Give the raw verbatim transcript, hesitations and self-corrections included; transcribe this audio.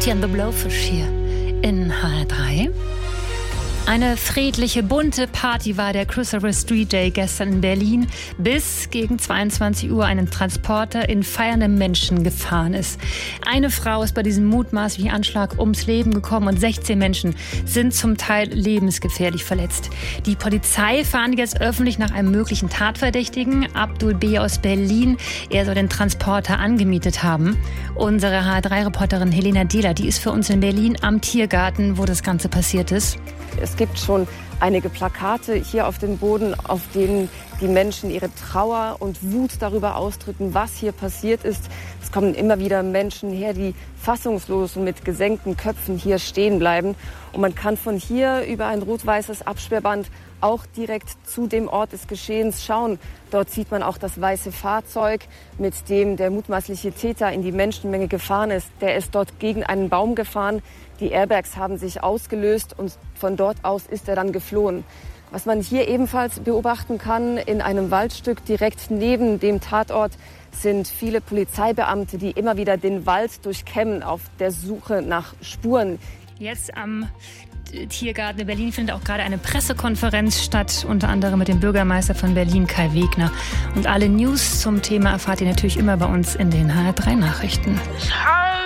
Lefty and the Blowfish hier in H R drei. Eine friedliche, bunte Party war der Christopher Street Day gestern in Berlin, bis gegen zweiundzwanzig Uhr ein Transporter in feiernde Menschen gefahren ist. Eine Frau ist bei diesem mutmaßlichen Anschlag ums Leben gekommen und sechzehn Menschen sind zum Teil lebensgefährlich verletzt. Die Polizei fahndet jetzt öffentlich nach einem möglichen Tatverdächtigen, Abdul B. aus Berlin. Er soll den Transporter angemietet haben. Unsere H R drei Reporterin Helena Dehler, die ist für uns in Berlin am Tiergarten, wo das Ganze passiert ist. Es gibt schon einige Plakate hier auf dem Boden, auf denen die Menschen ihre Trauer und Wut darüber ausdrücken, was hier passiert ist. Es kommen immer wieder Menschen her, die fassungslos und mit gesenkten Köpfen hier stehen bleiben. Und man kann von hier über ein rot-weißes Absperrband auch direkt zu dem Ort des Geschehens schauen. Dort sieht man auch das weiße Fahrzeug, mit dem der mutmaßliche Täter in die Menschenmenge gefahren ist. Der ist dort gegen einen Baum gefahren. Die Airbags haben sich ausgelöst und von dort aus ist er dann geflohen. Was man hier ebenfalls beobachten kann, in einem Waldstück direkt neben dem Tatort sind viele Polizeibeamte, die immer wieder den Wald durchkämmen auf der Suche nach Spuren. Jetzt am Tiergarten in Berlin findet auch gerade eine Pressekonferenz statt, unter anderem mit dem Bürgermeister von Berlin, Kai Wegner. Und alle News zum Thema erfahrt ihr natürlich immer bei uns in den H R drei Nachrichten.